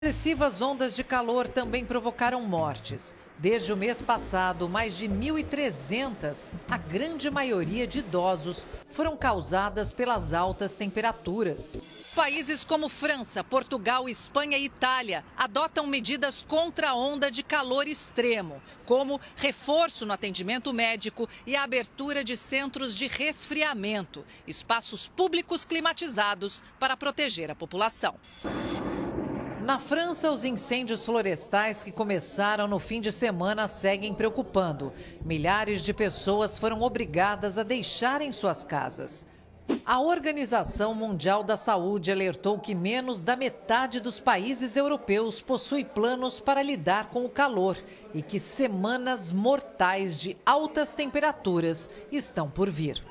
Excessivas ondas de calor também provocaram mortes. Desde o mês passado, mais de 1.300, a grande maioria de idosos, foram causadas pelas altas temperaturas. Países como França, Portugal, Espanha e Itália adotam medidas contra a onda de calor extremo, como reforço no atendimento médico e a abertura de centros de resfriamento, espaços públicos climatizados para proteger a população. Na França, os incêndios florestais que começaram no fim de semana seguem preocupando. Milhares de pessoas foram obrigadas a deixarem suas casas. A Organização Mundial da Saúde alertou que menos da metade dos países europeus possui planos para lidar com o calor e que semanas mortais de altas temperaturas estão por vir.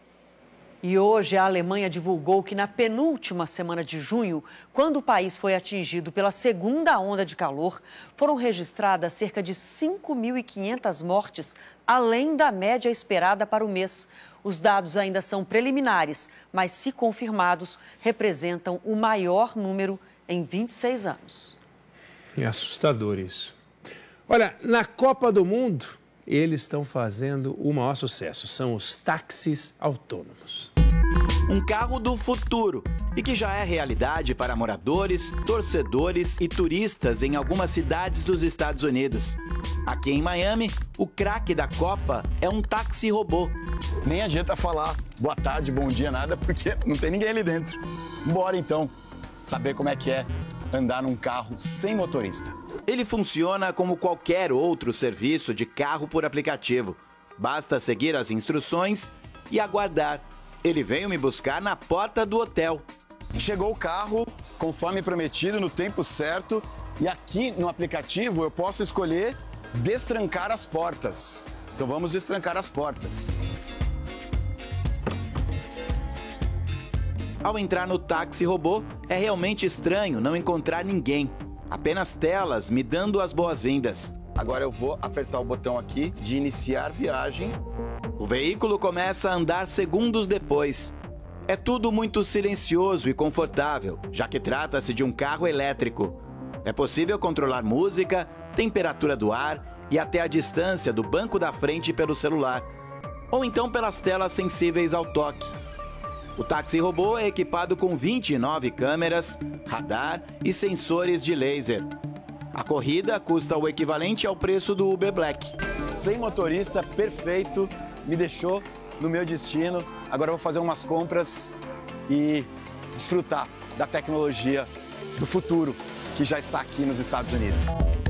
E hoje a Alemanha divulgou que na penúltima semana de junho, quando o país foi atingido pela segunda onda de calor, foram registradas cerca de 5.500 mortes, além da média esperada para o mês. Os dados ainda são preliminares, mas se confirmados, representam o maior número em 26 anos. É assustador isso. Olha, na Copa do Mundo, eles estão fazendo o maior sucesso, são os táxis autônomos. Um carro do futuro e que já é realidade para moradores, torcedores e turistas em algumas cidades dos Estados Unidos. Aqui em Miami, o craque da Copa é um táxi robô. Nem adianta falar boa tarde, bom dia, nada, porque não tem ninguém ali dentro. Bora então saber como é que é andar num carro sem motorista. Ele funciona como qualquer outro serviço de carro por aplicativo. Basta seguir as instruções e aguardar. Ele veio me buscar na porta do hotel. Chegou o carro, conforme prometido, no tempo certo. E aqui no aplicativo eu posso escolher destrancar as portas. Então vamos destrancar as portas. Ao entrar no táxi robô, é realmente estranho não encontrar ninguém. Apenas telas me dando as boas-vindas. Agora eu vou apertar o botão aqui de iniciar viagem. O veículo começa a andar segundos depois. É tudo muito silencioso e confortável, já que trata-se de um carro elétrico. É possível controlar música, temperatura do ar e até a distância do banco da frente pelo celular, ou então pelas telas sensíveis ao toque. O táxi robô é equipado com 29 câmeras, radar e sensores de laser. A corrida custa o equivalente ao preço do Uber Black. Sem motorista, perfeito, me deixou no meu destino. Agora eu vou fazer umas compras e desfrutar da tecnologia do futuro que já está aqui nos Estados Unidos.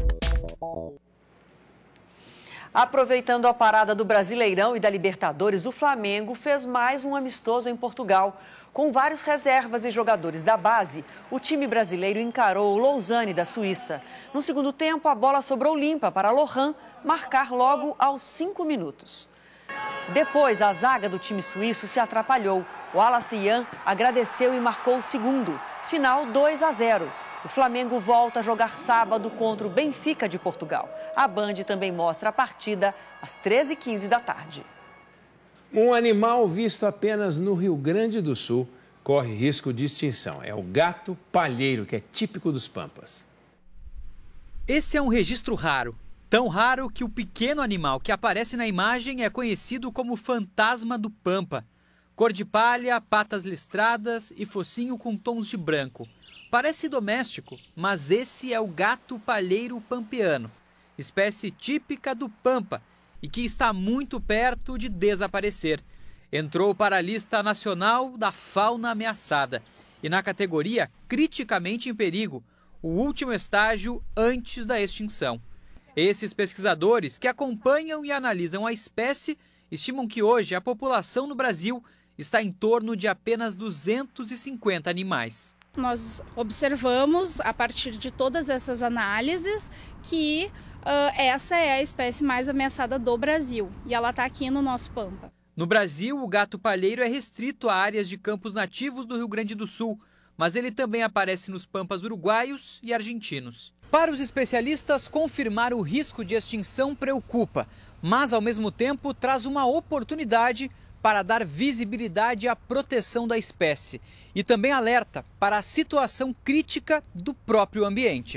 Aproveitando a parada do Brasileirão e da Libertadores, o Flamengo fez mais um amistoso em Portugal. Com vários reservas e jogadores da base, o time brasileiro encarou o Lausanne da Suíça. No segundo tempo, a bola sobrou limpa para Lohan marcar logo aos 5 minutos. Depois, a zaga do time suíço se atrapalhou. O Alassian agradeceu e marcou o segundo. Final 2-0. O Flamengo volta a jogar sábado contra o Benfica de Portugal. A Band também mostra a partida às 13h15 da tarde. Um animal visto apenas no Rio Grande do Sul corre risco de extinção. É o gato palheiro, que é típico dos Pampas. Esse é um registro raro. Tão raro que o pequeno animal que aparece na imagem é conhecido como fantasma do Pampa. Cor de palha, patas listradas e focinho com tons de branco. Parece doméstico, mas esse é o gato palheiro pampeano, espécie típica do Pampa e que está muito perto de desaparecer. Entrou para a lista nacional da fauna ameaçada e na categoria criticamente em perigo, o último estágio antes da extinção. Esses pesquisadores que acompanham e analisam a espécie estimam que hoje a população no Brasil está em torno de apenas 250 animais. Nós observamos, a partir de todas essas análises, que essa é a espécie mais ameaçada do Brasil e ela está aqui no nosso Pampa. No Brasil, o gato palheiro é restrito a áreas de campos nativos do Rio Grande do Sul, mas ele também aparece nos Pampas uruguaios e argentinos. Para os especialistas, confirmar o risco de extinção preocupa, mas ao mesmo tempo traz uma oportunidade para dar visibilidade à proteção da espécie e também alerta para a situação crítica do próprio ambiente.